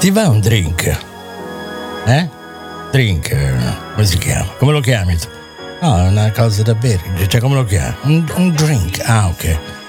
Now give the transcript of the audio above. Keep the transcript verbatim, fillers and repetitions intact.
Ti va un drink? Eh? Drink, eh, come si chiama? Come lo chiami tu? No, è una cosa da bere, cioè come lo chiami? Un, un drink, ah ok.